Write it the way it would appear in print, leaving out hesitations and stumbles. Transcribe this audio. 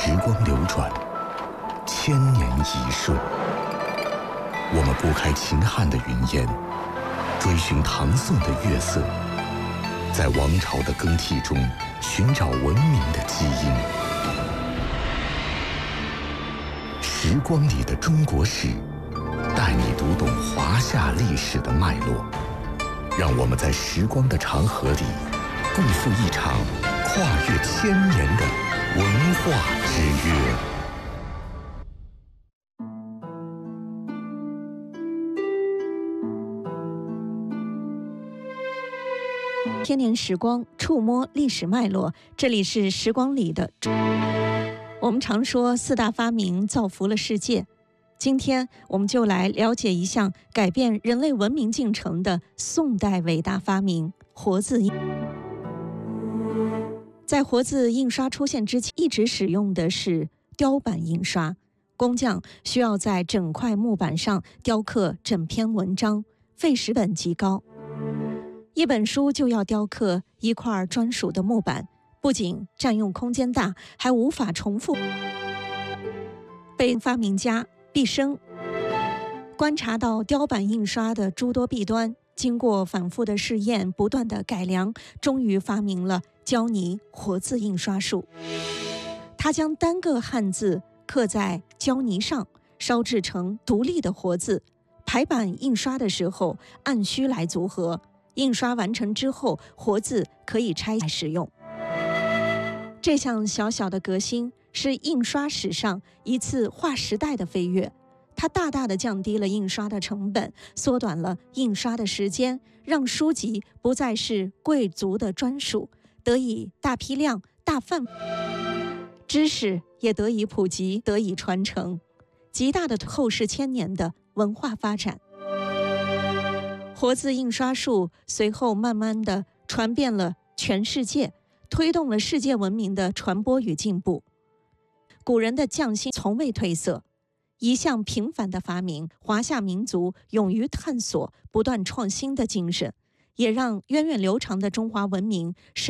时光流转，千年一瞬。我们拨开秦汉的云烟，追寻唐宋的月色，在王朝的更替中寻找文明的基因。时光里的中国史，带你读懂华夏历史的脉络。让我们在时光的长河里，共赴一场跨越千年的文化之约。 千年时光，触摸历史脉络。这里是时光里的。我们常说四大发明造福了世界，今天我们就来了解一项改变人类文明进程的宋代伟大发明——活字印。在活字印刷出现之前，一直使用的是雕版印刷。工匠需要在整块木板上雕刻整篇文章，费时本极高。一本书就要雕刻一块专属的木板，不仅占用空间大，还无法重复。被发明家毕生观察到雕版印刷的诸多弊端，经过反复的试验，不断的改良，终于发明了胶泥活字印刷术。他将单个汉字刻在胶泥上，烧制成独立的活字，排版印刷的时候按需来组合。印刷完成之后，活字可以拆来使用。这项小小的革新是印刷史上一次划时代的飞跃，它大大的降低了印刷的成本，缩短了印刷的时间，让书籍不再是贵族的专属，得以大批量、大范围，知识也得以普及，得以传承，极大的后世千年的文化发展。活字印刷术随后慢慢地传遍了全世界，推动了世界文明的传播与进步。古人的匠心从未褪色，一项平凡的发明，华夏民族勇于探索、不断创新的精神，也让源远流长的中华文明